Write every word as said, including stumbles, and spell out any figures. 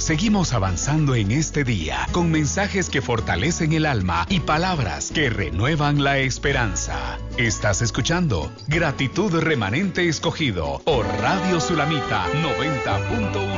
seguimos avanzando en este día con mensajes que fortalecen el alma y palabras que renuevan la esperanza. Estás escuchando Gratitud Remanente Escogido por Radio Sulamita noventa punto uno.